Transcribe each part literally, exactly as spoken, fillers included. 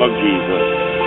of Jesus.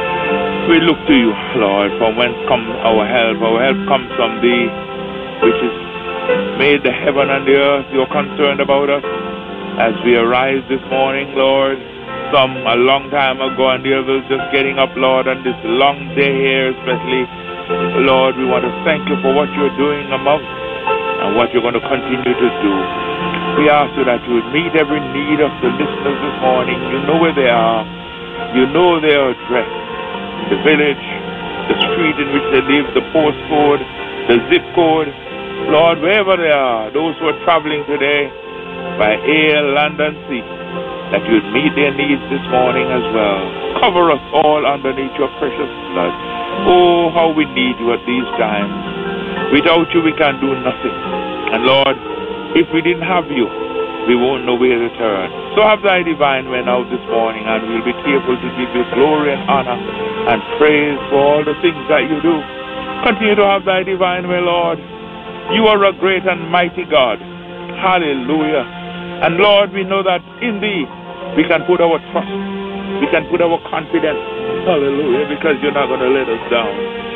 We look to you, Lord, from whence comes our help. Our help comes from thee, which is made the heaven and the earth. You're concerned about us as we arise this morning, Lord. Some a long time ago and the others just getting up, Lord, on this long day here especially. Lord, we want to thank you for what you're doing amongst and what you're going to continue to do. We ask you that you would meet every need of the listeners this morning. You know where they are. You know their address, the village, the street in which they live, the postcode, the zip code. Lord, wherever they are, those who are traveling today by air, land, and sea, that you would meet their needs this morning as well. Cover us all underneath your precious blood. Oh, how we need you at these times. Without you, we can do nothing. And Lord, if we didn't have you, we won't know where to turn. So have thy divine way now this morning, and we'll be careful to give you glory and honor and praise for all the things that you do. Continue to have thy divine way, Lord. You are a great and mighty God. Hallelujah. And Lord, we know that in thee we can put our trust. We can put our confidence. Hallelujah. Because you're not going to let us down.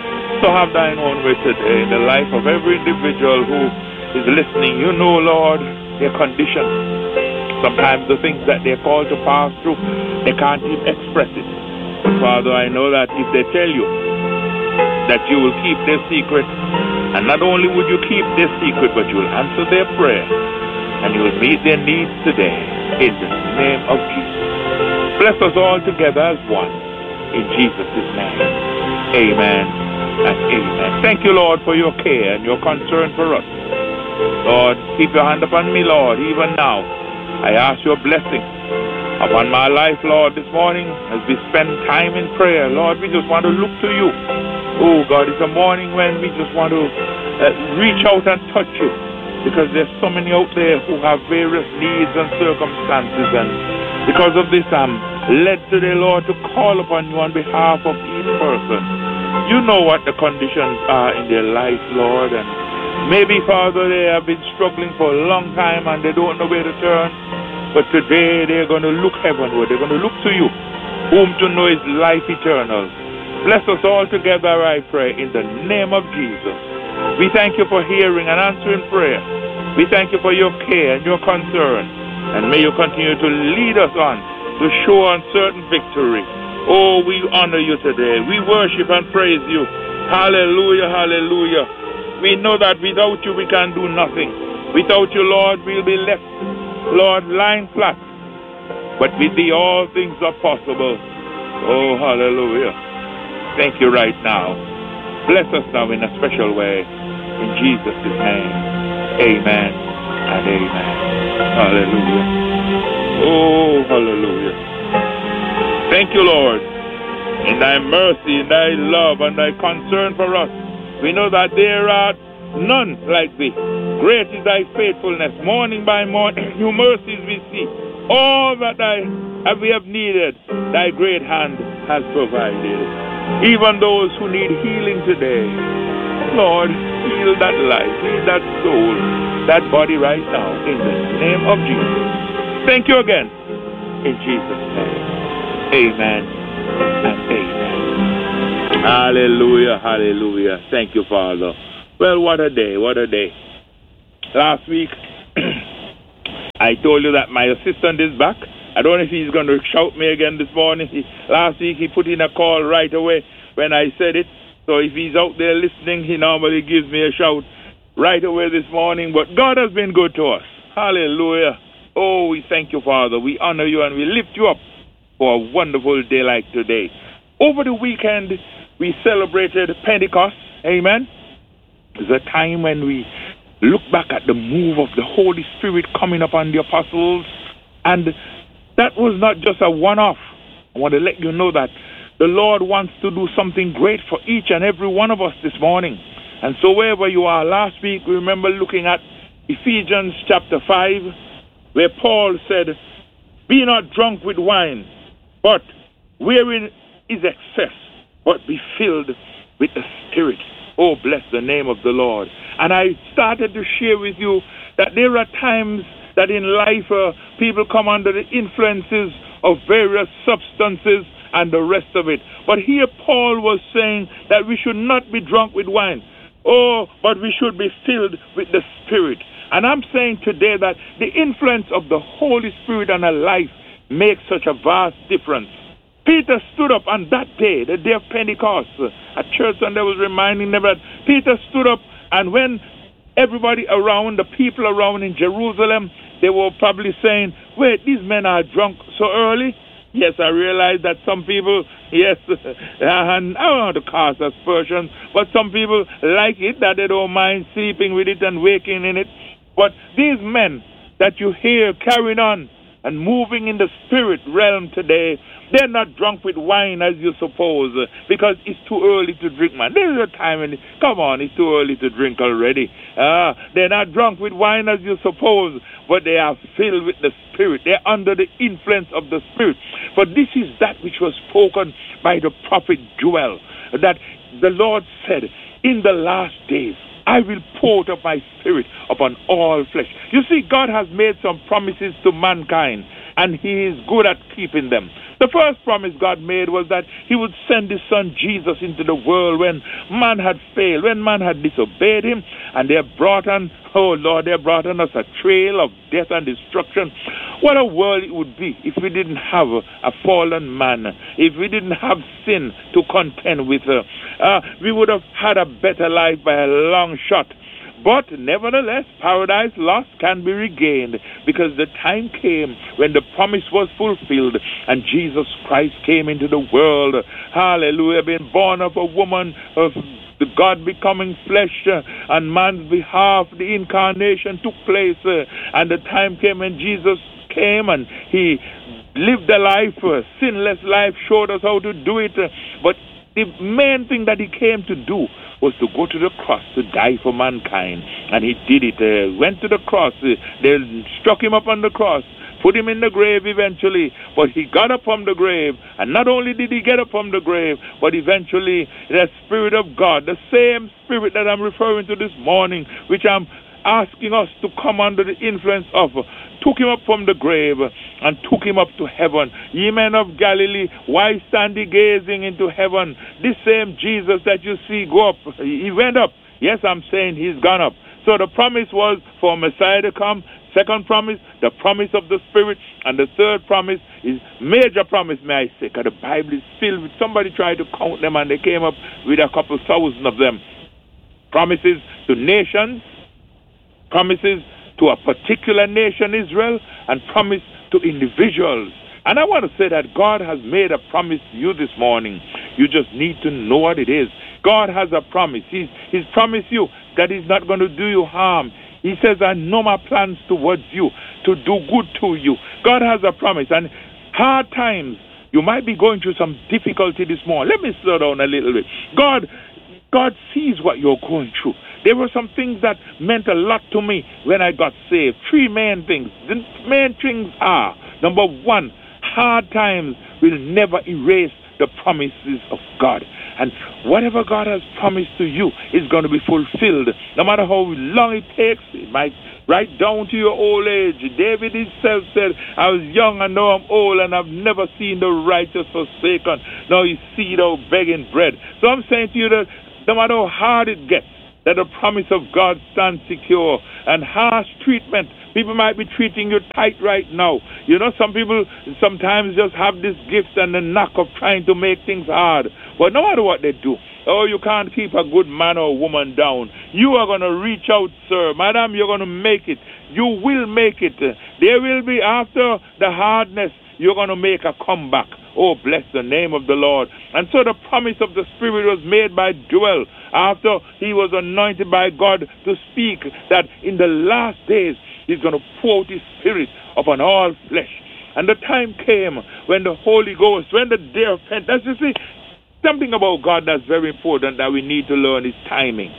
So have thine own way today in the life of every individual who is listening. You know, Lord, their condition. Sometimes the things that they're called to pass through, they can't even express it. But Father, I know that if they tell you that you will keep their secret, and not only would you keep their secret, but you will answer their prayer, and you will meet their needs today, in the name of Jesus. Bless us all together as one, in Jesus' name. Amen and amen. Thank you, Lord, for your care and your concern for us. Lord, keep your hand upon me, Lord, even now. I ask your blessing upon my life, Lord, this morning as we spend time in prayer. Lord, we just want to look to you. Oh, God, it's a morning when we just want to uh, reach out and touch you, because there's so many out there who have various needs and circumstances, and because of this, I'm led today, Lord, to call upon you on behalf of each person. You know what the conditions are in their life, Lord, and maybe, Father, they have been struggling for a long time and they don't know where to turn. But today they're going to look heavenward. They're going to look to you, whom to know is life eternal. Bless us all together, I pray, in the name of Jesus. We thank you for hearing and answering prayer. We thank you for your care and your concern. And may you continue to lead us on to show uncertain victory. Oh, we honor you today. We worship and praise you. Hallelujah, hallelujah. We know that without you we can do nothing. Without you, Lord, we'll be left, Lord, lying flat. But with thee all things are possible. Oh, hallelujah. Thank you right now. Bless us now in a special way. In Jesus' name. Amen and amen. Hallelujah. Oh, hallelujah. Thank you, Lord, in thy mercy, in thy love, and thy concern for us. We know that there are none like thee. Great is thy faithfulness. Morning by morning, new mercies we see. All that thy, that we have needed, thy great hand has provided. Even those who need healing today, Lord, heal that life, heal that soul, that body right now, in the name of Jesus. Thank you again, in Jesus' name. Amen and amen. Hallelujah, hallelujah. Thank you, Father. Well, what a day, what a day. Last week, I told you that my assistant is back. I don't know if he's going to shout me again this morning. He, last week, he put in a call right away when I said it. So if he's out there listening, he normally gives me a shout right away this morning. But God has been good to us. Hallelujah. Oh, we thank you, Father. We honor you and we lift you up for a wonderful day like today. Over the weekend, we celebrated Pentecost. Amen. It's a time when we look back at the move of the Holy Spirit coming upon the apostles. And that was not just a one-off. I want to let you know that the Lord wants to do something great for each and every one of us this morning. And so wherever you are, last week, we remember looking at Ephesians chapter five, where Paul said, "Be not drunk with wine, but wherein is excess, but be filled with the Spirit." Oh, bless the name of the Lord. And I started to share with you that there are times that in life uh, people come under the influences of various substances, and the rest of it. But here Paul was saying that we should not be drunk with wine. Oh, but we should be filled with the Spirit. And I'm saying today that the influence of the Holy Spirit on a life makes such a vast difference. Peter stood up on that day, the day of Pentecost. At church Sunday was reminding them that Peter stood up, and when everybody around, the people around in Jerusalem, they were probably saying, wait, these men are drunk so early? Yes, I realize that some people, yes, and I don't want to cast aspersions, but some people like it, that they don't mind sleeping with it and waking in it. But these men that you hear carrying on and moving in the spirit realm today, they're not drunk with wine as you suppose, because it's too early to drink, man. There's a time when, come on, it's too early to drink already. Uh, they're not drunk with wine as you suppose, but they are filled with the Spirit. They're under the influence of the Spirit. For this is that which was spoken by the prophet Joel, that the Lord said, in the last days, I will pour out my Spirit upon all flesh. You see, God has made some promises to mankind, and He is good at keeping them. The first promise God made was that He would send His Son Jesus into the world when man had failed, when man had disobeyed Him, and they have brought on, oh Lord, they have brought on us a trail of death and destruction. What a world it would be if we didn't have a fallen man, if we didn't have sin to contend with. Uh, we would have had a better life by a long shot. But nevertheless, paradise lost can be regained, because the time came when the promise was fulfilled and Jesus Christ came into the world. Hallelujah, being born of a woman, of the God becoming flesh, uh, on man's behalf, the incarnation took place, uh, and the time came when Jesus came and He lived a life, a sinless life, showed us how to do it. Uh, but the main thing that He came to do was to go to the cross to die for mankind. And He did it. Uh, went to the cross. Uh, they struck Him up on the cross, put Him in the grave eventually. But He got up from the grave. And not only did He get up from the grave, but eventually the Spirit of God, the same Spirit that I'm referring to this morning, which I'm asking us to come under the influence of, took Him up from the grave and took Him up to heaven. Ye men of Galilee, why stand ye gazing into heaven? This same Jesus that you see go up, He went up. Yes, I'm saying He's gone up. So the promise was for Messiah to come. Second promise, the promise of the Spirit. And the third promise is major promise, may I say, because the Bible is filled with, somebody tried to count them and they came up with a couple thousand of them. Promises to nations, promises to a particular nation, Israel, and promise to individuals. And I want to say that God has made a promise to you this morning. You just need to know what it is. God has a promise. He's, he's promised you that He's not going to do you harm. He says, I know my plans towards you, to do good to you. God has a promise. And hard times, you might be going through some difficulty this morning. Let me slow down a little bit. God, God sees what you're going through. There were some things that meant a lot to me when I got saved. Three main things. The main things are, number one, hard times will never erase the promises of God. And whatever God has promised to you is going to be fulfilled. No matter how long it takes, it might right down to your old age. David himself said, I was young and now I'm old and I've never seen the righteous forsaken, nor his seed out begging bread. So I'm saying to you that no matter how hard it gets, that the promise of God stands secure. And harsh treatment, people might be treating you tight right now. You know, some people sometimes just have this gift and the knack of trying to make things hard. But no matter what they do, oh, you can't keep a good man or woman down. You are going to reach out, sir. Madam, you're going to make it. You will make it. There will be, after the hardness, you're going to make a comeback. Oh, bless the name of the Lord. And so the promise of the Spirit was made by Joel after he was anointed by God to speak that in the last days He's going to pour out His Spirit upon all flesh. And the time came when the Holy Ghost, when the day of Pentecost, you see, something about God that's very important that we need to learn is timing.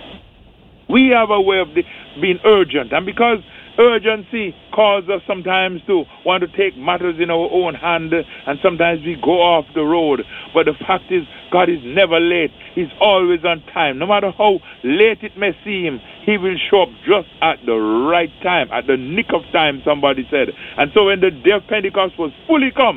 We have a way of being urgent, and because urgency causes us sometimes to want to take matters in our own hand, and sometimes we go off the road. But the fact is, God is never late. He's always on time. No matter how late it may seem, He will show up just at the right time, at the nick of time, somebody said. And so when the day of Pentecost was fully come,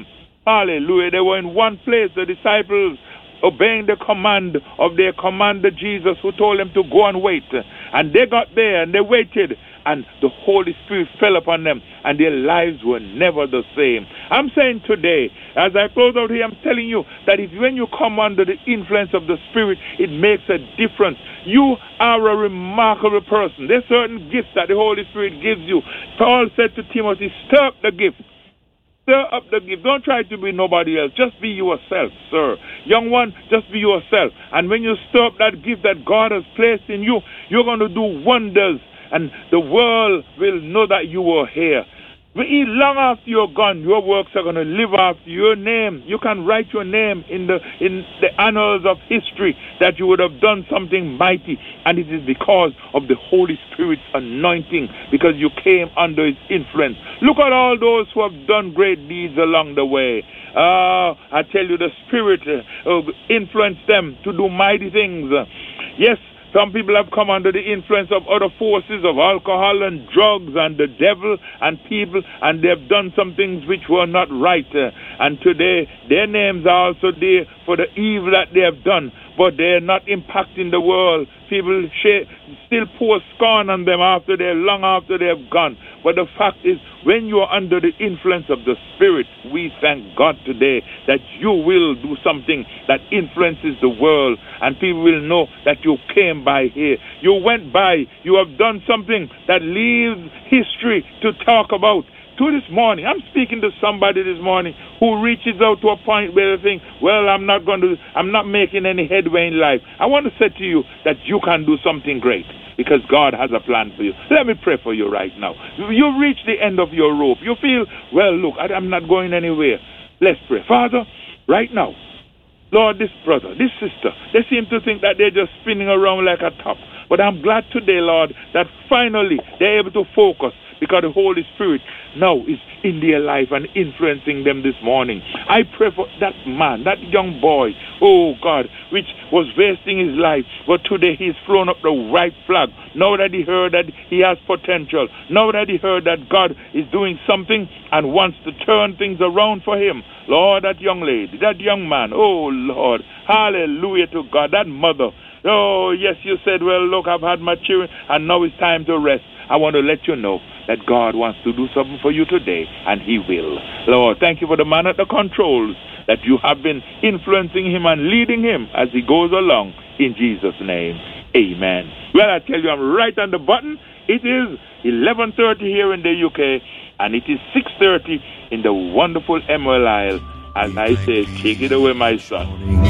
Hallelujah. They were in one place, the disciples, obeying the command of their commander Jesus, who told them to go and wait. And they got there and they waited, and the Holy Spirit fell upon them, and their lives were never the same. I'm saying today, as I close out here, I'm telling you that if when you come under the influence of the Spirit, it makes a difference. You are a remarkable person. There's certain gifts that the Holy Spirit gives you. Paul said to Timothy, stir up the gift. Stir up the gift. Don't try to be nobody else. Just be yourself, sir. Young one, just be yourself. And when you stir up that gift that God has placed in you, you're going to do wonders. And the world will know that you were here. Long after you're gone, your works are going to live after your name. You can write your name in the in the annals of history that you would have done something mighty. And it is because of the Holy Spirit's anointing, because you came under His influence. Look at all those who have done great deeds along the way. Uh, I tell you, the Spirit uh, influenced them to do mighty things. Yes, some people have come under the influence of other forces, of alcohol and drugs and the devil and people, and they have done some things which were not right. Uh, and today, their names are also there for the evil that they have done, but they are not impacting the world. People sh- still pour scorn on them after they're long after they have gone. But the fact is, when you are under the influence of the Spirit, we thank God today that you will do something that influences the world, and people will know that you came by here. You went by. You have done something that leaves history to talk about. To this morning, I'm speaking to somebody this morning who reaches out to a point where they think, well, I'm not going to, I'm not making any headway in life. I want to say to you that you can do something great, because God has a plan for you. Let me pray for you right now. You reach the end of your rope. You feel, well, look, I'm not going anywhere. Let's pray. Father, right now, Lord, this brother, this sister, they seem to think that they're just spinning around like a top. But I'm glad today, Lord, that finally they're able to focus, because the Holy Spirit now is in their life and influencing them this morning. I pray for that man, that young boy, oh God, which was wasting his life, but today he's thrown up the right flag. Now that he heard that he has potential, now that he heard that God is doing something and wants to turn things around for him. Lord, that young lady, that young man, oh Lord, hallelujah to God, that mother. Oh, yes, you said, well, look, I've had my children, and now it's time to rest. I want to let you know that God wants to do something for you today, and He will. Lord, thank you for the man at the controls, that you have been influencing him and leading him as he goes along. In Jesus' name, amen. Well, I tell you, I'm right on the button. It is eleven thirty here in the U K, and it is six thirty in the wonderful Emerald Isle. As I say, take it away, my son.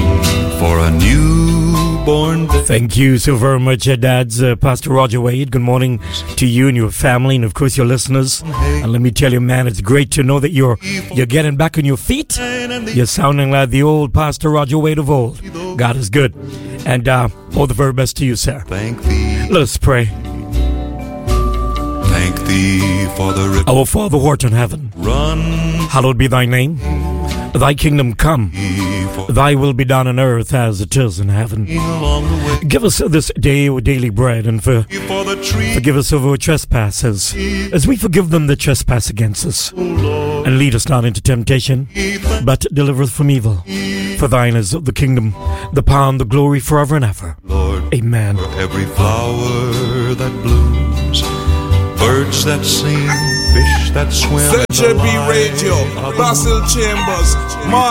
For a newborn day. Thank you so very much, uh, Dads. Uh, Pastor Roger Wade, good morning to you and your family, and of course your listeners. And let me tell you, man, it's great to know that you're you're getting back on your feet. You're sounding like the old Pastor Roger Wade of old. God is good. And uh, all the very best to you, sir. Thank thee. Let us pray. Thank thee for the rip- Our Father who art in heaven, run. hallowed be thy name. Thy kingdom come. Thy will be done on earth as it is in heaven. Give us this day our daily bread, and for, forgive us of our trespasses, as we forgive them that trespass against us. And lead us not into temptation, but deliver us from evil. For thine is the kingdom, the power, and the glory forever and ever. Lord, amen. For every flower that blooms, birds that sing, fish that swim. Z J B Radio, Basil Chambers, Mark.